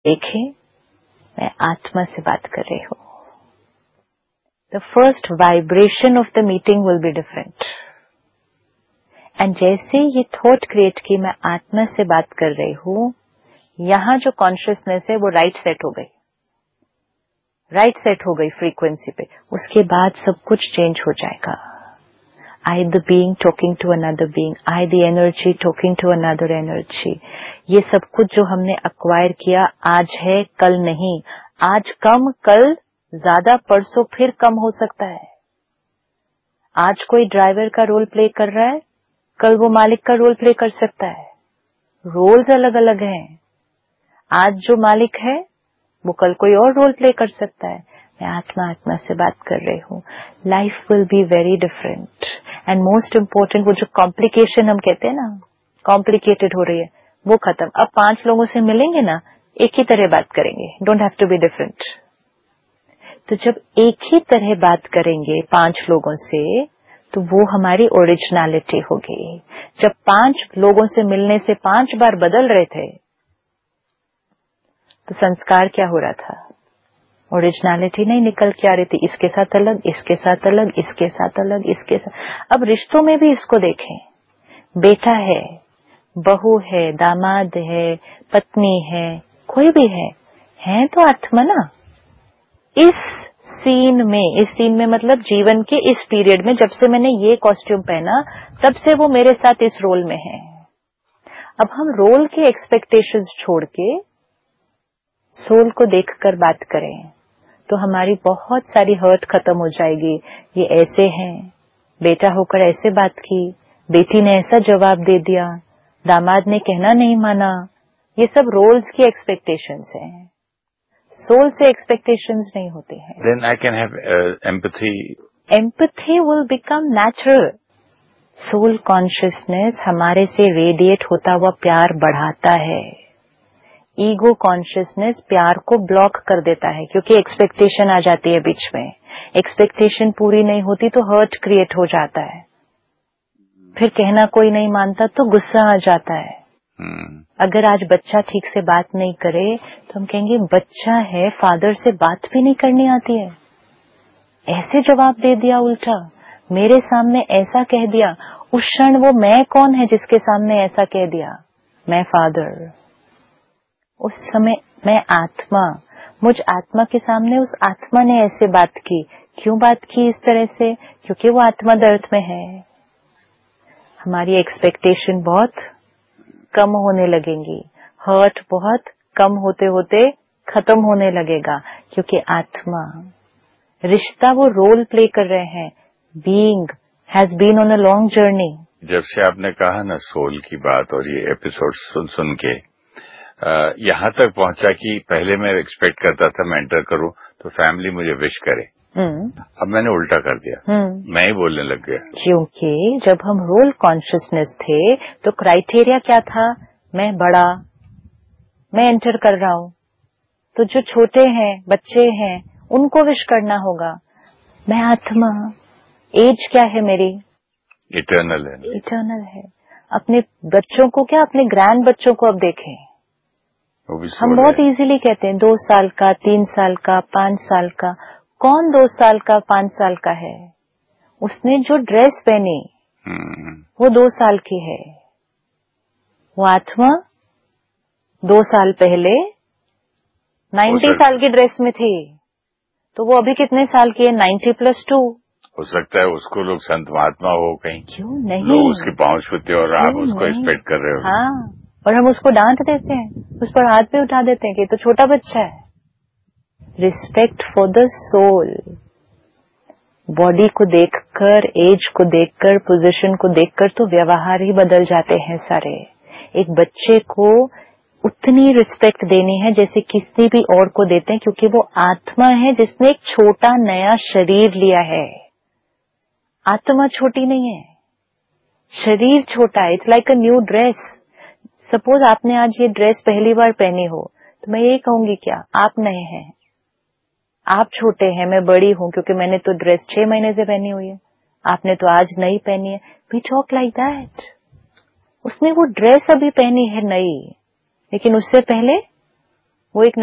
देखें मैं आत्मा से बात कर रही हूं. The first vibration of the meeting will be different. And जैसे ये थॉट क्रिएट की मैं आत्मा से बात कर रही हूं, यहां जो कॉन्शियसनेस है वो राइट सेट हो गई फ्रीक्वेंसी पे. उसके बाद सब कुछ चेंज हो जाएगा. I the being talking to another being, I the energy talking to another energy. ये सब कुछ जो हमने acquire किया आज है, कल नहीं. आज कम, कल ज्यादा, परसों फिर कम हो सकता है. आज कोई ड्राइवर का रोल प्ले कर रहा है, कल वो मालिक का रोल प्ले कर सकता है. रोल्स अलग अलग हैं. आज जो मालिक है वो कल कोई और रोल प्ले कर सकता है. मैं आत्मा से बात कर रही हूँ. Life will be very different. And most important, वो जो कॉम्प्लिकेशन हम कहते हैं ना, कॉम्प्लिकेटेड हो रही है, वो खत्म. अब 5 लोगों से मिलेंगे ना, एक ही तरह बात करेंगे. Don't have to be different. तो जब एक ही तरह बात करेंगे 5 लोगों से, तो वो हमारी ओरिजिनलिटी होगी. जब 5 लोगों से मिलने से 5 बार बदल रहे थे, तो संस्कार क्या हो रहा था? ओरिजिनलिटी नहीं निकल के आ रही थी. इसके साथ अलग, इसके साथ अलग, इसके साथ अलग, इसके साथ. अब रिश्तों में भी इसको देखें. बेटा है, बहू है, दामाद है, पत्नी है, कोई भी है तो आत्मा ना. इस सीन में मतलब जीवन के इस पीरियड में, जब से मैंने ये कॉस्ट्यूम पहना, तब से वो मेरे साथ इस रोल में है. अब हम रोल के एक्सपेक्टेशंस छोड़ के सोल को देखकर बात करें, तो हमारी बहुत सारी हर्ट खत्म हो जाएगी. ये ऐसे हैं, बेटा होकर ऐसे बात की, बेटी ने ऐसा जवाब दे दिया, दामाद ने कहना नहीं माना. ये सब रोल्स की एक्सपेक्टेशंस हैं. सोल से एक्सपेक्टेशंस नहीं होते हैं. Then I can have empathy. Empathy will become natural. Soul consciousness हमारे से रेडिएट होता हुआ प्यार बढ़ाता है. ईगो कॉन्शियसनेस प्यार को ब्लॉक कर देता है, क्योंकि एक्सपेक्टेशन आ जाती है बीच में. एक्सपेक्टेशन पूरी नहीं होती तो हर्ट क्रिएट हो जाता है. फिर कहना कोई नहीं मानता तो गुस्सा आ जाता है. अगर आज बच्चा ठीक से बात नहीं करे तो हम कहेंगे बच्चा है, फादर से बात भी नहीं करनी आती है, ऐसे जवाब दे दिया उल्टा, मेरे सामने ऐसा कह दिया. उस क्षण वो मैं कौन है जिसके सामने ऐसा कह दिया? मैं फादर. उस समय मैं आत्मा. मुझ आत्मा के सामने उस आत्मा ने ऐसे बात की. क्यों बात की इस तरह से? क्योंकि वो आत्मा दर्द में है. हमारी एक्सपेक्टेशन बहुत कम होने लगेंगी. हर्ट बहुत कम होते होते खत्म होने लगेगा, क्योंकि आत्मा, रिश्ता वो रोल प्ले कर रहे हैं. Being has been on a long journey. जब से आपने कहा ना सोल की बात, और ये एपिसोड सुन के यहाँ तक पहुंचा कि पहले मैं एक्सपेक्ट करता था मैं एंटर करूं तो फैमिली मुझे विश करे. अब मैंने उल्टा कर दिया. मैं ही बोलने लग गया. क्योंकि जब हम रोल कॉन्शियसनेस थे तो क्राइटेरिया क्या था? मैं बड़ा, मैं एंटर कर रहा हूं, तो जो छोटे हैं, बच्चे हैं, उनको विश करना होगा. मैं आत्मा, एज क्या है मेरी? इटर्नल है. इटर्नल है. अपने बच्चों को क्या, अपने ग्रैंड बच्चों को अब देखें. हम बहुत इजीली कहते हैं 2 साल का, 3 साल का, 5 साल का. कौन 2 साल का, 5 साल का है? उसने जो ड्रेस पहनी वो 2 साल की है. वो आत्मा 2 साल पहले 90 साल की ड्रेस में थी, तो वो अभी कितने साल की है? 90 + 2. हो सकता है उसको लोग संत महात्मा हो कहीं. क्यों नहीं? लोग उसकी पांव छूते और आप उसको एक्सपेक्ट कर रहे हो. हाँ, और हम उसको डांट देते हैं, उस पर हाथ पे उठा देते हैं कि तो छोटा बच्चा है. Respect for the soul. Body को देखकर, एज को देखकर, पोजीशन को देखकर तो व्यवहार ही बदल जाते हैं सारे. एक बच्चे को उतनी रिस्पेक्ट देनी है जैसे किसी भी और को देते हैं, क्योंकि वो आत्मा है जिसने एक छोटा नया शरीर लिया है. आत्मा छोटी नहीं है, शरीर छोटा है. It's like a new dress. Suppose आपने आज ये ड्रेस पहली बार पहनी हो, तो मैं यही कहूंगी क्या? आप नए हैं, आप छोटे हैं, मैं बड़ी हूं, क्योंकि मैंने तो ड्रेस 6 महीने से पहनी हुई है, आपने तो आज नई पहनी है. We talk like that. उसने वो ड्रेस अभी पहनी है नई, लेकिन उससे पहले वो एक